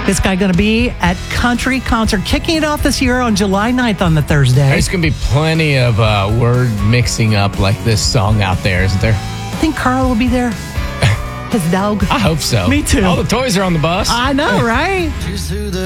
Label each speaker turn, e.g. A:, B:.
A: This guy going to be at Country Concert, kicking it off this year on July 9th on the Thursday.
B: There's going to be plenty of word mixing up like this song out there, isn't there?
A: I think Carl will be there. His dog.
B: I hope so.
A: Me too.
B: All the toys are on the bus.
A: I know, right?